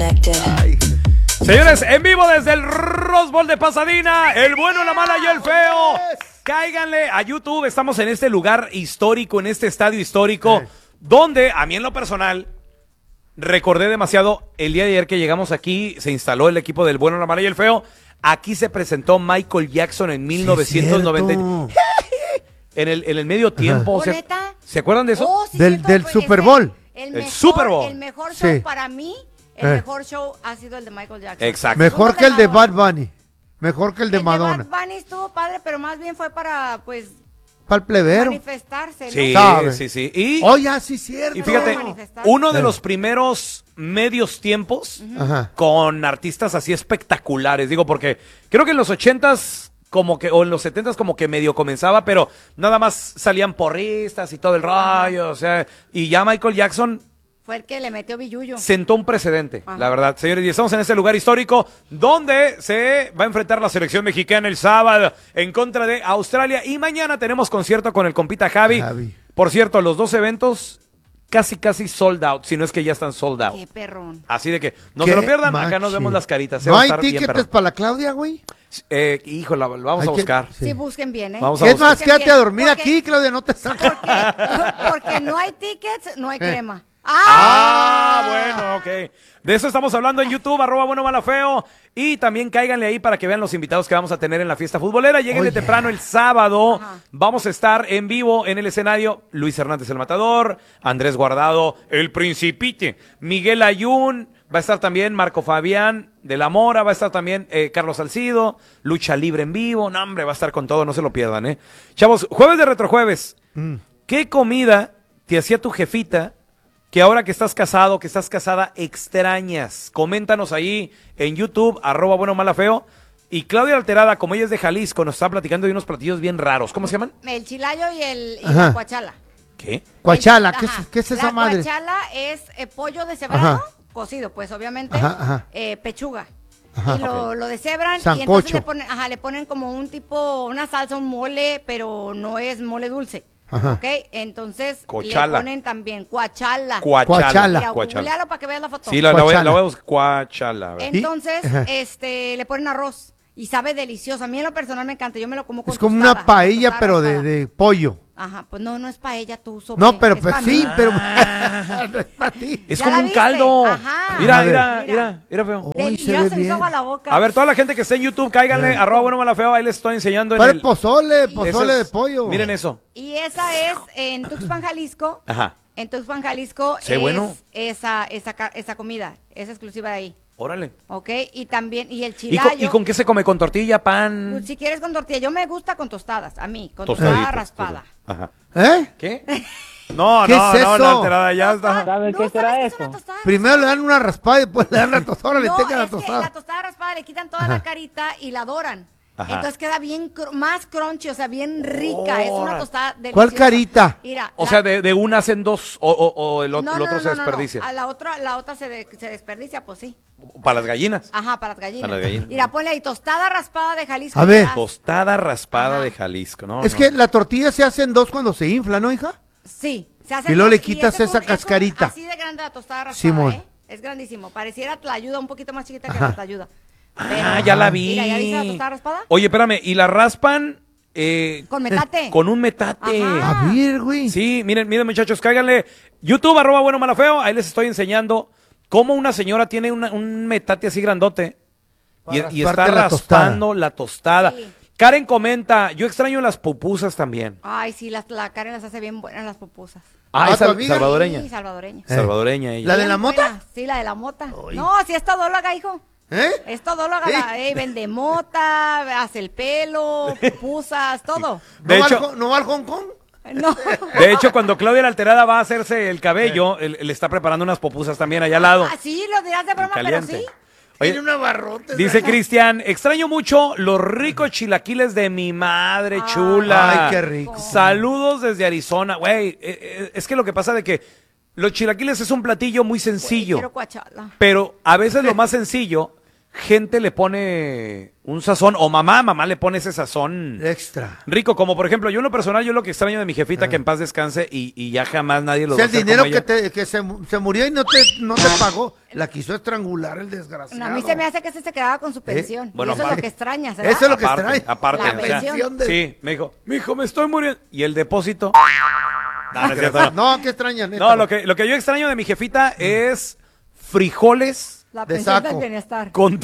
Ay. Señores, en vivo desde el Rose Bowl de Pasadena, el bueno, la mala y el feo. Cáiganle a YouTube, estamos en este lugar histórico, en este estadio histórico, donde a mí en lo personal recordé demasiado el día de ayer que llegamos aquí, se instaló el equipo del bueno, la mala y el feo. Aquí se presentó Michael Jackson en 1990. En el medio tiempo. ¿Se acuerdan de eso? Oh, sí, del Super Bowl. El Super Bowl. El mejor show Sí. para mí, el mejor show ha sido el de Michael Jackson. Exacto. Mejor que el de Bad Bunny. Mejor que el de Madonna. El de Bad Bunny estuvo padre, pero más bien fue para, pues, Para el plebero. manifestarse, ¿no? Sí, ¿Sabe? sí. Y, Oye, sí, cierto. y fíjate, uno de los primeros medios tiempos Ajá. con artistas así espectaculares. Digo, porque creo que en los 80s como que, o en los 70s como que medio comenzaba, pero nada más salían porristas y todo el rollo, o sea, y ya Michael Jackson Fue el que le metió billuyo. sentó un precedente, Ajá. la verdad. Señores, y estamos en este lugar histórico donde se va a enfrentar la selección mexicana el sábado en contra de Australia. Y mañana tenemos concierto con el compita Javi. Por cierto, los dos eventos casi sold out, si no es que ya están sold out. Qué perrón. Así de que no Qué se lo pierdan, acá machín. nos vemos las caritas. ¿No va a hay estar bien tickets perrón. para la Claudia, güey? Híjole, lo vamos Hay a que- buscar. Sí, busquen bien, ¿eh? Vamos a Es buscar. más, quédate a dormir Porque- aquí, Claudia, no te saques. Porque no hay tickets, no hay crema. Bueno, ok. De eso estamos hablando en YouTube, @buenomalafeo. Y también cáiganle ahí para que vean los invitados que vamos a tener en la fiesta futbolera. Lléguenle Oye. temprano el sábado. Ajá. Vamos a estar en vivo en el escenario. Luis Hernández el Matador, Andrés Guardado, el Principite, Miguel Ayun, va a estar también Marco Fabián de la Mora, va a estar también Carlos Salcido, Lucha Libre en vivo. No, hombre, va a estar con todo, no se lo pierdan, ¿eh? Chavos, jueves de Retrojueves. ¿Qué comida te hacía tu jefita que ahora que estás casado, que estás casada, extrañas? Coméntanos ahí en YouTube, @buenomalafeo. Y Claudia Alterada, como ella es de Jalisco, nos está platicando de unos platillos bien raros. ¿Cómo se llaman? El chilayo y Ajá. la cuachala. ¿Qué? Coachala, Ajá. ¿qué es esa la madre? La cuachala es pollo deshebrado, Ajá. cocido, pues obviamente, Ajá. pechuga. Ajá. Y lo deshebran y Sancocho. entonces le ponen como un tipo, una salsa, un mole, pero no es mole dulce. Ajá. ¿Ok? Entonces Cochala. le ponen también cuachala. Cuachala. Mira, Cuachala. googlealo para que veas la foto. Sí, la voy a Cuachala. buscar. Cuachala. a ver. Entonces, Ajá. le ponen arroz y sabe delicioso. A mí en lo personal me encanta, yo me lo como con Es como tostada, una paella, tostada pero raspada. de pollo. Ajá, pues no es paella, tú sope, No, pero es pues pa' sí, mí. pero no es para ti. Es ¿Ya como la un viste? caldo. Ajá. Mira, A ver. mira, feo. Uy, se Ya ve se me hizo bien. agua la boca. A ver, toda la gente que está en YouTube, cáiganle, @buenomalafeo, ahí les estoy enseñando en Para el... el pozole Ese de es- pollo. Miren eso. Y esa es en Tuxpan, Jalisco. Ajá. En Tuxpan, Jalisco Sí, es bueno. esa comida, es exclusiva de ahí. Órale. ¿Ok? Y también, y el ¿Y chilayo. con, con qué se come? ¿Con tortilla, pan? Pues, si quieres con tortilla, yo me gusta con tostadas, a mí, con Tostaditas, tostada raspada. Ajá. ¿Eh? ¿Qué? No, ¿Qué es eso? la alterada ya está. ¿Saben qué será ¿sabes qué es eso? una tostada? Primero le dan una raspada y después le dan la tostada, le No, tengan la es que tostada. la tostada raspada le quitan toda la carita y la doran. Ajá. Entonces queda bien, más crunchy, o sea, bien rica. Es una Órale. tostada deliciosa. ¿Cuál carita? Mira, O sea, de una hacen dos o el otro, no, el otro se no. desperdicia. A la otra se desperdicia, pues sí. Para las gallinas. Ajá, para las gallinas. Para las gallinas. Mira, ponle ahí tostada raspada de Jalisco. A ver. ya. Tostada raspada Ajá. de Jalisco, ¿no? Es no. que la tortilla se hace en dos cuando se infla, ¿no, hija? Sí, se hace Y luego le dos, quitas ese esa es cascarita. así de grande la tostada raspada, Simón. ¿eh? Es grandísimo. Pareciera la ayuda un poquito más chiquita que Ajá. la ayuda. Ah, ya la vi. Mira, ¿ya viste la tostada raspada? Oye, espérame, ¿y la raspan? Con metate. Con un metate. Ajá. A ver, güey. Sí, miren muchachos, cáiganle YouTube, @buenomalafeo, ahí les estoy enseñando cómo una señora tiene un metate así grandote y está rasparte la raspando la tostada. Sí. Karen comenta, yo extraño las pupusas también. Ay, sí, la Karen las hace bien buenas las pupusas. Ah, es ¿tu amiga? salvadoreña. Sí, salvadoreña. Salvadoreña ella. ¿La de Bien la mota? buenas. Sí, la de la mota. No, sí es todóloga, hijo. ¿Eh? Es todóloga, ¿Eh? vende mota, hace el pelo, pupusas, todo. De ¿No, hecho- ¿No va al Hong Kong? No. De hecho, cuando Claudia la Alterada va a hacerse el cabello, le está preparando unas pupusas también allá al lado. Ah, sí, lo dirás de broma, pero Caliente. sí. Oye, Tiene una barrote. dice Cristian, extraño mucho los ricos chilaquiles de mi madre Ay, chula. Ay, qué rico. Saludos desde Arizona. Güey, es que lo que pasa de que los chilaquiles es un platillo muy sencillo, Quiero cuachala. pero a veces lo más sencillo gente le pone un sazón, o mamá le pone ese sazón Extra. rico, como por ejemplo, yo en lo personal, yo lo que extraño de mi jefita, que en paz descanse, y ya jamás nadie lo O sea, va a el hacer dinero como ella. que se murió y no te pagó, la quiso estrangular el desgraciado. A mí se me hace que se quedaba con su pensión. Bueno, y eso es lo aparte. que extrañas, ¿verdad? Eso es lo que Aparte, extrae. aparte, La o sea, pensión. sí, me dijo, mijo, me estoy muriendo. ¿Y el depósito? No, no es cierto, no. No, qué extraña, neta. No, lo que yo extraño de mi jefita es frijoles La de pensión del saco. bienestar. con...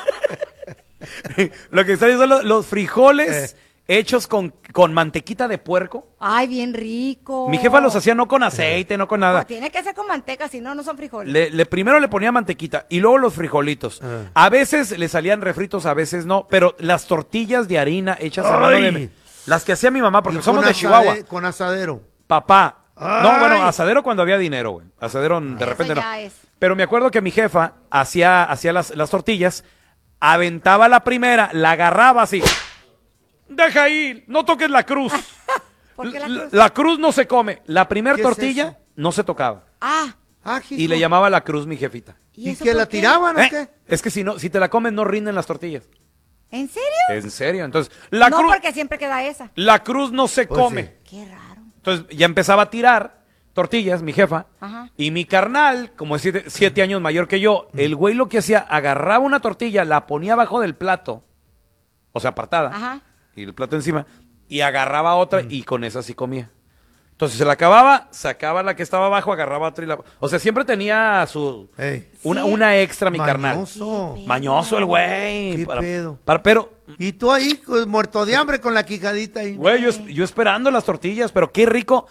Lo que extraño son los frijoles hechos con mantequita de puerco. Ay, bien rico. Mi jefa los hacía no con aceite, no con No, nada. tiene que ser con manteca, si no, no son frijoles. Primero le ponía mantequita y luego los frijolitos. A veces le salían refritos, a veces no, pero las tortillas de harina hechas a mano Ay. las que hacía mi mamá, porque Y somos con de Chihuahua. Con asadero. Papá. No, Ay. bueno, asadero cuando había dinero, güey. Asadero de Eso repente no. ya es. Pero me acuerdo que mi jefa hacía las tortillas, aventaba la primera, la agarraba así. Deja ahí, no toques la cruz. ¿Por qué la cruz? La cruz no se come. La primera ¿Qué es tortilla eso? no se tocaba. Ah, Ah, Y le llamaba la cruz mi jefita. ¿Y eso que por la qué? tiraban o ¿Eh? qué? Es que si te la comes no rinden las tortillas. ¿En serio? En serio. Entonces, la no, cruz porque siempre queda esa. la cruz no se Pues come. sí. Qué raro. Entonces ya empezaba a tirar tortillas, mi jefa. Ajá. Y mi carnal, como es 7 años mayor que yo, el güey lo que hacía, agarraba una tortilla, la ponía abajo del plato, o sea, apartada, Ajá. y el plato encima, y agarraba otra y con esa sí comía. Entonces se la acababa, sacaba la que estaba abajo, agarraba otra y la... O sea, siempre tenía Ey. una extra, mi carnal. Mañoso. Mañoso el güey. ¿Qué pedo? Pero, Y tú ahí, pues, muerto de hambre con la quijadita ahí. güey, yo esperando las tortillas, pero qué rico.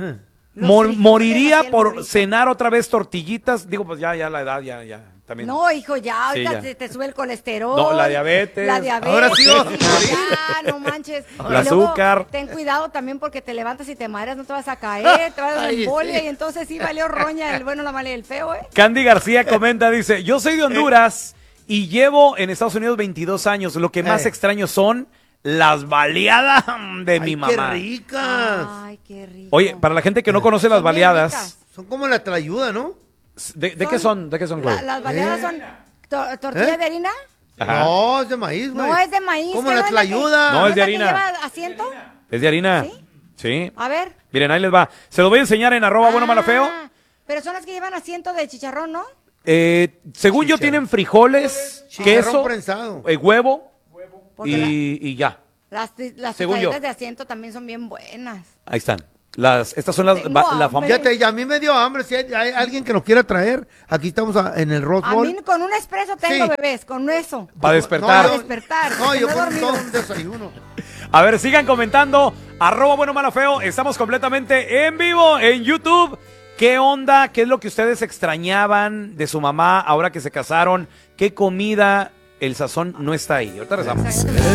Los frijoles Moriría hacían por muy rico. cenar otra vez tortillitas. Digo, pues ya la edad, ya, también. No, hijo, ya, Sí, ahorita ya. te sube el colesterol. No, la diabetes. La diabetes. Ahora sí vas a Ya, no manches. El Y luego, azúcar. ten cuidado también porque te levantas y te mareas, no te vas a caer, te vas a dar Ay, embolia sí. y entonces sí valió roña el bueno, la mala y el feo, ¿eh? Candy García comenta, dice, yo soy de Honduras y llevo en Estados Unidos 22 años. Lo que más extraño son las baleadas de mi Ay, mamá. qué ricas. Ay, qué rico. Oye, para la gente que no conoce las Son bien baleadas, ricas. Son como la tlayuda, ¿no? ¿de qué son? ¿De qué son, güey? Las baleadas son tortilla ¿Eh? de harina. Ajá. No, es de maíz, güey. No, es de maíz. Como ¿qué la no es tlayuda. No, es de la que harina. lleva asiento? ¿Es de harina? ¿Sí? Sí. A ver. Miren, ahí les va. Se lo voy a enseñar en @bueno malo feo. Ah, pero son las que llevan asiento de chicharrón, ¿no? Según yo tienen frijoles, Chicharrón queso, prensado. Huevo Porque y ya. las Según yo. tostaditas de asiento también son bien buenas. Ahí están. Estas son las Tengo la hambre. famosa. Fíjate, y a mí me dio hambre. Si hay alguien que nos quiera traer, aquí estamos en el Rose A Bowl. mí con un espresso tengo, Sí. bebés, con eso. Para despertar. Para despertar, No, porque yo no he con dormido. todo un desayuno. A ver, sigan comentando. @bueno malo feo. Estamos completamente en vivo en YouTube. ¿Qué onda? ¿Qué es lo que ustedes extrañaban de su mamá ahora que se casaron? ¿Qué comida? El sazón no está ahí. Ahorita regresamos.